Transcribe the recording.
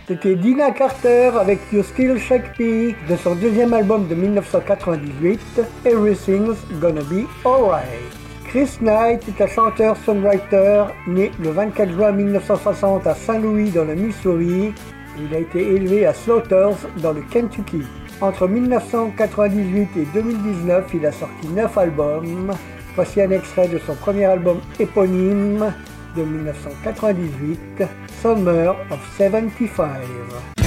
C'était Dinah Carter avec You Still Shake Me de son deuxième album de 1998, Everything's Gonna Be Alright. Chris Knight est un chanteur-songwriter né le 24 juin 1960 à Saint-Louis dans le Missouri. Il a été élevé à Slaughters dans le Kentucky. Entre 1998 et 2019, il a sorti 9 albums. Voici un extrait de son premier album éponyme de 1998, Summer of 75.